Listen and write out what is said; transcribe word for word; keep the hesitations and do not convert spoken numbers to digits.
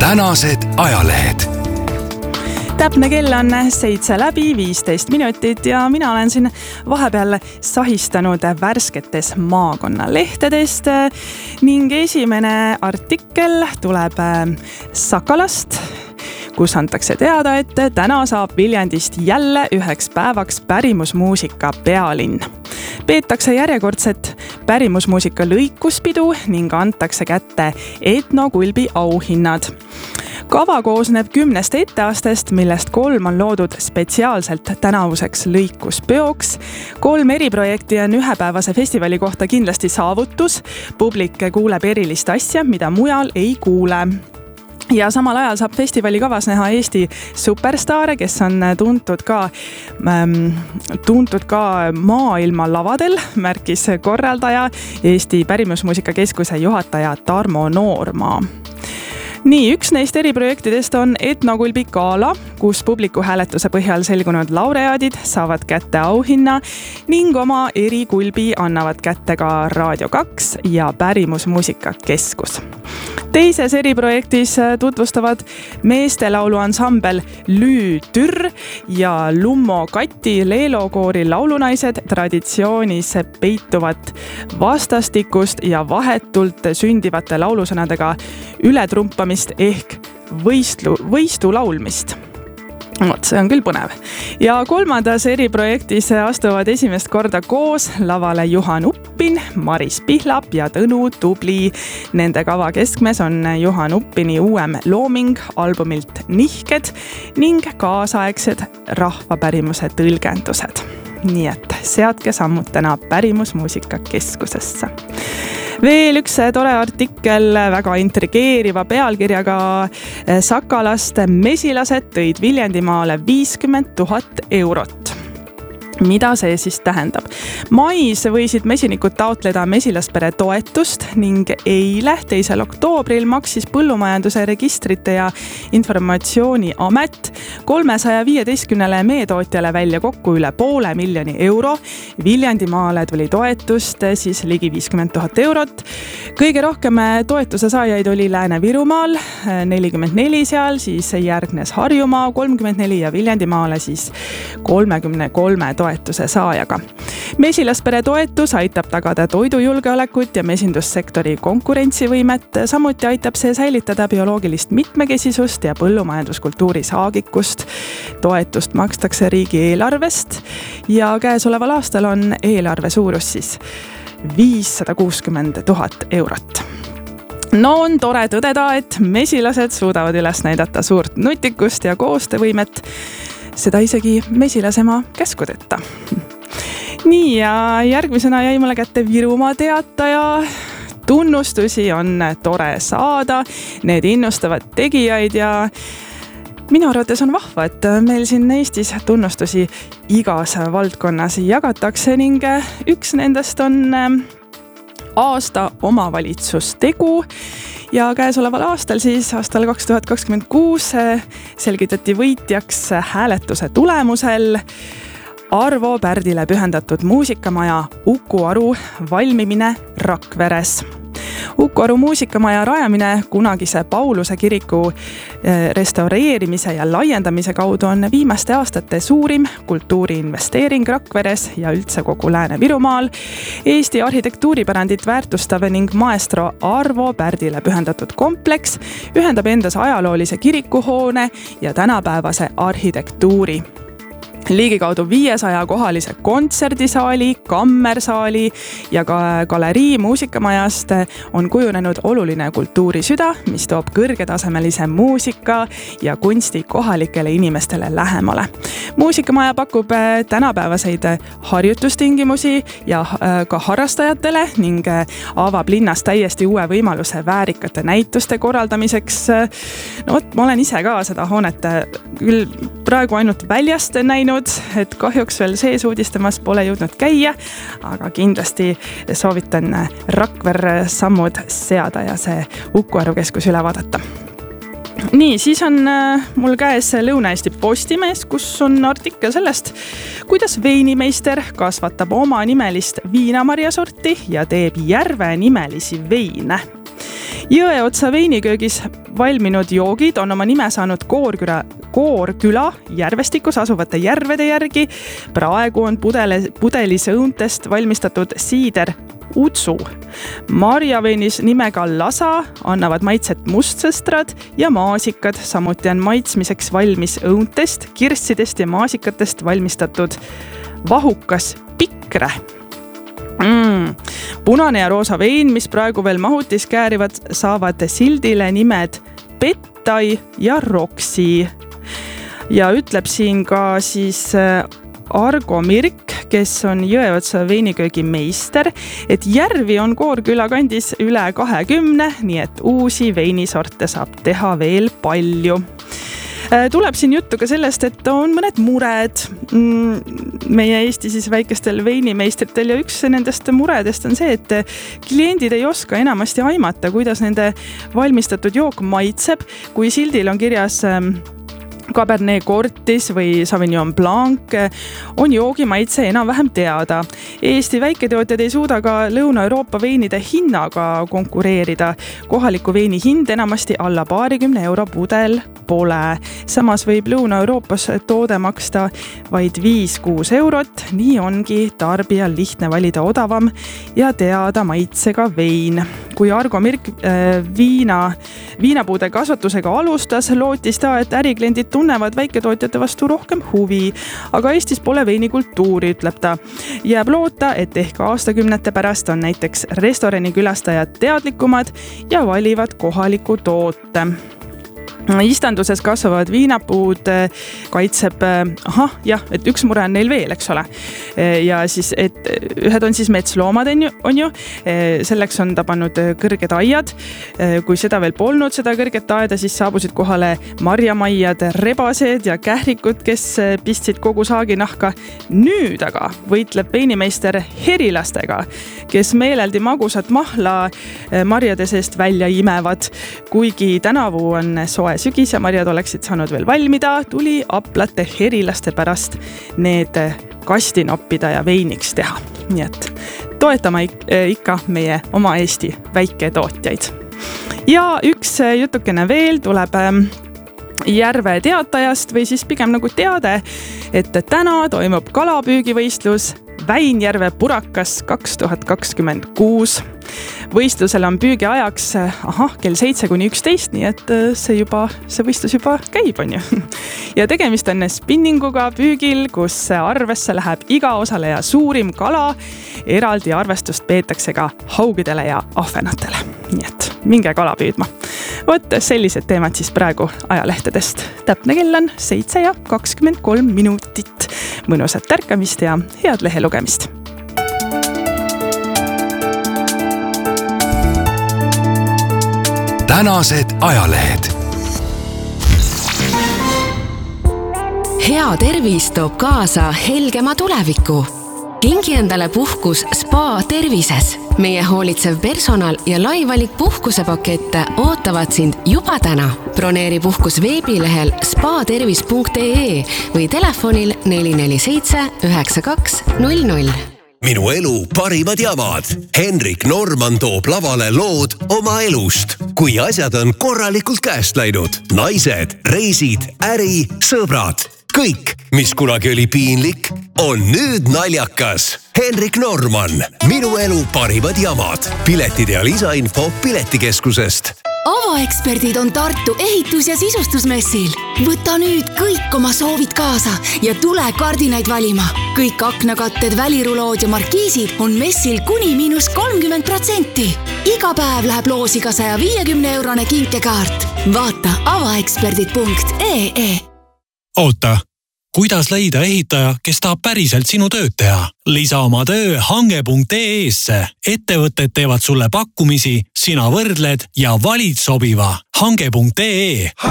tänased ajalehed. Täpne kell on seitse läbi viisteist minutit ja mina olen siin vahepeal sahistanud värsketes maakonnalehtedest ning esimene artikkel tuleb Sakalast, kus antakse teada, et täna saab Viljandist jälle üheks päevaks pärimusmuusika pealinn. Peetakse järjekordset pärimusmuusika lõikuspidu ning antakse kätte etnokulbi auhinnad. Kava koosneb kümnest etteastest, millest kolm on loodud spetsiaalselt tänavuseks lõikuspeoks. Kolm eriprojekti on ühepäevase festivali kohta kindlasti saavutus. Publik kuuleb erilist asja, mida mujal ei kuule. Ja samal ajal saab festivali kavas näha Eesti superstaare, kes on tuntud ka, ähm, tuntud ka maailma lavadel, märkis korraldaja Eesti Pärimusmuusika Keskuse juhataja Tarmo Noormaa. Nii, üks neist eriprojektidest on etnokulbi gala, kus publiku hääletuse põhjal selgunud laureaadid saavad kätte auhinna ning oma erikulbi annavad kätte ka Raadio kaks ja Pärimusmuusika Keskus. Teises eriprojektis tutvustavad meestelaulu ansambel Lüütür ja Lummo Kati leelokoori laulunaised traditsioonis peituvat vastastikust ja vahetult sündivate laulusõnadega ületrumpamist ehk võistlu, võistu laulmist. Vot, see on küll põnev. Ja kolmandas eriprojektis astuvad esimest korda koos lavale Juhan Uppin, Maris Pihlap ja Tõnu Tubli. Nende kava keskmes on Juhan Uppini uuem looming albumilt Nihked ning kaasaegsed rahvapärimuse tõlgendused. Nii et seadke sammud täna Pärimusmuusika Keskusesse. Veel üks tore artikkel väga intrigeeriva pealkirjaga Sakalast. Mesilased tõid Viljandimaale viiskümmend tuhat eurot. Mida see siis tähendab? Mais võisid mesinikud taotleda mesilaspere toetust ning eile, teisel oktoobril maksis Põllumajanduse Registrite ja Informatsiooni Amet kolmesaja viieteistkümnele meetootjale välja kokku üle poole miljoni euro. Viljandimaale tuli toetust siis ligi viiskümmend tuhat eurot. Kõige rohkem toetuse saajaid oli Lääne-Virumaal, nelikümmend neli seal, siis järgnes Harjumaa kolmkümmend neli ja Viljandimaale siis kolmekümne kolme toetuse saajaga. Mesilaspere toetus aitab tagada toidujulgeolekut ja mesindussektori konkurentsivõimet. Samuti aitab see säilitada bioloogilist mitmekesisust ja põllumajanduskultuuri saagikust. Toetust makstakse riigieelarvest ja käesoleval aastal on eelarve suurus siis viissada kuuskümmend tuhat eurot. No on tore tõdeda, et mesilased suudavad üles näidata suurt nutikust ja koostöövõimet, seda isegi mesilasema käskudeta. Nii, ja järgmisena jäi mulle kätte Virumaa Teataja. Tunnustusi on tore saada, need innustavad tegijaid ja minu arvates on vahva, et meil siin Eestis tunnustusi igas valdkonnas jagatakse ning üks nendest on aasta omavalitsustegu. Ja käesoleval aastal siis aastal kaks tuhat kakskümmend kuus selgitati võitjaks hääletuse tulemusel Arvo Pärdile pühendatud muusikamaja Uku Aru valmimine Rakveres. Uku Aru muusikamaja rajamine kunagise Pauluse kiriku restaureerimise ja laiendamise kaudu on viimaste aastate suurim kultuuriinvesteering Rakveres ja üldse kogu Lääne-Virumaal. Eesti arhitektuuripärandit väärtustav ning maestro Arvo Pärdile pühendatud kompleks ühendab endas ajaloolise kirikuhoone ja tänapäevase arhitektuuri. Ligikaudu viiesaja kohalise kontserdisaali, kammersaali ja ka galerii muusikamajast on kujunenud oluline kultuurisüda, mis toob kõrgetasemelise muusika ja kunsti kohalikele inimestele lähemale. Muusikamaja pakub tänapäevaseid harjutustingimusi ja ka harrastajatele ning avab linnas täiesti uue võimaluse väärikate näituste korraldamiseks. No võt, ma olen ise ka seda hoonet küll praegu ainult väljast näinud, et kahjuks veel sees uudistamas pole jõudnud käia, aga kindlasti soovitan Rakvere sammud seada ja see Uku Aru keskus üle vaadata. Nii, siis on mul käes Lõuna-Eesti Postimees, kus on artikkel sellest, kuidas veinimeister kasvatab oma nimelist viinamarjasorti ja teeb järve nimelisi veine. Jõeotsa veiniköögis valminud joogid on oma nime saanud Koorküla, Koorküla järvestikus asuvate järvede järgi. Praegu on pudele, pudelis õuntest valmistatud siider Utsu. Marjaveinis nimega Lasa annavad maitset mustsõstrad ja maasikad. Samuti on maitsmiseks valmis õuntest, kirssidest ja maasikatest valmistatud vahukas pikre. Mm. Punane ja roosa vein, mis praegu veel mahutis käärivad, saavad sildile nimed Pettai ja Roksi. Ja ütleb siin ka siis Argo Mirk, kes on Jõeotsa veiniköögi meister, et järvi on Koorküla kandis üle kahekümne, nii et uusi veinisorte saab teha veel palju. Tuleb siin juttu ka sellest, et on mõned mured meie Eesti siis väikestel veinimeistritel ja üks nendest muredest on see, et kliendid ei oska enamasti aimata, kuidas nende valmistatud jook maitseb, kui sildil on kirjas Cabernet Cortis või Sauvignon Blanc, on joogi maitse enam-vähem teada. Eesti väiketootjad ei suuda ka Lõuna-Euroopa veinide hinnaga konkureerida. Kohaliku veini hind enamasti alla paarikümne euro pudel pole. Samas võib Lõuna-Euroopas toode maksta vaid viis kuus eurot. Nii ongi tarbijal lihtne valida odavam ja teada maitsega vein. Kui Argo Mirk viina, viinapuude kasvatusega alustas, lootis ta, et ärikliendid tunnevad väiketootjate vastu rohkem huvi, aga Eestis pole veinikultuuri, ütleb ta. Jääb loota, et ehk aastakümnete pärast on näiteks restorani külastajad teadlikumad ja valivad kohaliku toote. Istanduses kasvavad viinapuud kaitseb, ahah, jah, et üks mure on neil veel, eks ole. Ja siis, et ühed on siis metsloomad, on ju, selleks on ta pannud kõrged aiad. Kui seda veel polnud, seda kõrget aeda, siis saabusid kohale marjamaiad, rebased ja kährikud, kes pistsid kogu saaginahka. Nüüd aga võitleb veinimeister herilastega, kes meeleldi magusat mahla marjade seest välja imevad. Kuigi tänavu on soe sügis ja marjad oleksid saanud veel valmida, tuli aplate herilaste pärast need kasti noppida ja veiniks teha. Nii et toetama ikka meie oma Eesti väiketootjaid. Ja üks jutukene veel tuleb Järve teatajast või siis pigem nagu teade, et täna toimub kalapüügivõistlus Väinjärve Purakas kaks tuhat kakskümmend kuus. Võistlusel on püügi ajaks ahah, kell seitse kuni üksteist, nii et see, juba, see võistlus juba käib, on ju. Ja tegemist on spinninguga püügil, kus arvesse läheb iga osaleja suurim kala. Eraldi arvestust peetakse ka haugidele ja ahvenatele. Nii et minge kala püüdma. Vot sellised teemad siis praegu ajalehtedest. Täpne kell on seitse ja kakskümmend kolm minutit. Mõnusat tärkamist ja head lehe lugemist. Tänased ajalehed. Hea tervis toob kaasa helgema tuleviku. Kingi endale puhkus Spa Tervises. Meie hoolitsev personal ja laivalik puhkusepakette ootavad sind juba täna. Broneeri puhkus veebilehel spa tervis punkt ee või telefonil neli neli seitse üheksa kaks null null. Minu elu parimad jamad. Henrik Norman toob lavale lood oma elust. Kui asjad on korralikult käest läinud. Naised, reisid, äri, sõbrad. Kõik, mis kunagi oli piinlik, on nüüd naljakas. Henrik Norman, minu elu parimad jamad. Piletid ja lisainfo Piletikeskusest. Avaeksperdid on Tartu ehitus- ja sisustusmessil. Võta nüüd kõik oma soovid kaasa ja tule kardinaid valima. Kõik aknakatted, välirulood ja markiisid on messil kuni miinus kolmkümmend protsenti. Iga päev läheb loosiga saja viiekümne eurone kinkekaart. Vaata avaeksperdid punkt ee. Oota, kuidas leida ehitaja, kes tahab päriselt sinu tööd teha? Lisa oma töö hange punkt ee-sse. Ettevõtted teevad sulle pakkumisi, sina võrdled ja valid sobiva. hange punkt ee.